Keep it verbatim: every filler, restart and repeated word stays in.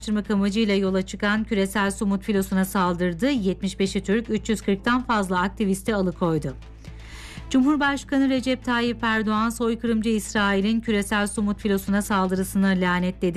araştırmak amacıyla yola çıkan küresel Sumut filosuna saldırdı. yetmiş beşi Türk, üç yüz kırktan fazla aktivisti alıkoydu. Cumhurbaşkanı Recep Tayyip Erdoğan, soykırımcı İsrail'in küresel Sumut filosuna saldırısını lanetledi.